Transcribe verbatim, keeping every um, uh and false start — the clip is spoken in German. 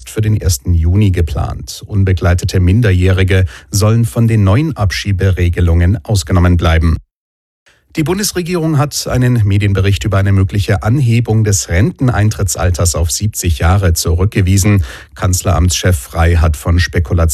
Ankunft für den ersten Juni geplant. Unbegleitete Minderjährige sollen von den neuen Abschieberegelungen ausgenommen bleiben. Die Bundesregierung hat einen Medienbericht über eine mögliche Anhebung des Renteneintrittsalters auf siebzig Jahre zurückgewiesen. Kanzleramtschef Frey hat von Spekulationen